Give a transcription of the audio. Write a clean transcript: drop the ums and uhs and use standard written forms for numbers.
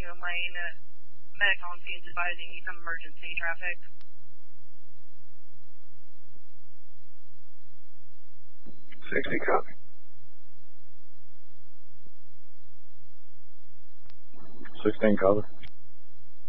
continuum lane at medic on scene is advising you some emergency traffic. 60 copy. 16 cover.